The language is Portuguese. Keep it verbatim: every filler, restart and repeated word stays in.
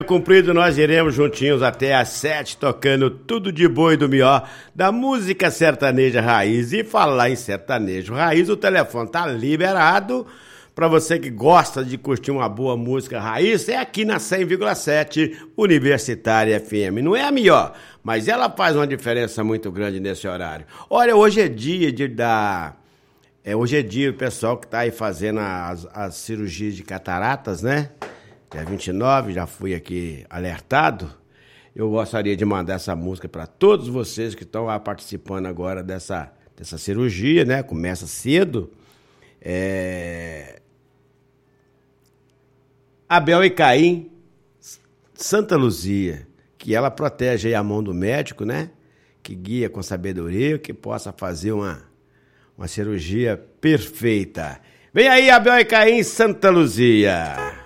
Cumprido, nós iremos juntinhos até às sete, tocando tudo de bom e do melhor da música sertaneja raiz. E falar em sertanejo raiz, o telefone tá liberado para você que gosta de curtir uma boa música raiz. É aqui na cem vírgula sete Universitária F M. Não é a melhor, mas ela faz uma diferença muito grande nesse horário. Olha, hoje é dia de dar... É, hoje é dia o pessoal que tá aí fazendo as, as cirurgias de cataratas, né? Dia vinte e nove, já fui aqui alertado. Eu gostaria de mandar essa música para todos vocês que estão participando agora dessa, dessa cirurgia, né? Começa cedo. É... Abel e Caim, Santa Luzia, que ela protege aí a mão do médico, né? Que guia com sabedoria, que possa fazer uma, uma cirurgia perfeita. Vem aí, Abel e Caim, Santa Luzia.